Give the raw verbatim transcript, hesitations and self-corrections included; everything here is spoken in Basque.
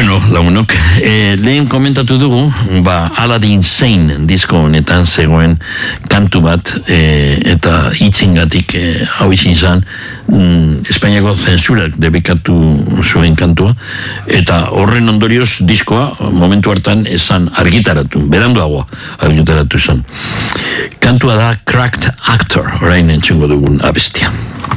Bueno, lagunok, e, lehen komentatu dugu, ba, Aladdin Sane disko honetan zegoen kantu bat, e, eta hitzengatik e, hau izin zan, mm, Espainiako zensurak debekatu zuen kantua, eta horren ondorioz diskoa momentu hartan esan argitaratu, beranduagoa argitaratu zen. Kantua da Cracked Actor, orain entzungo dugun abestia.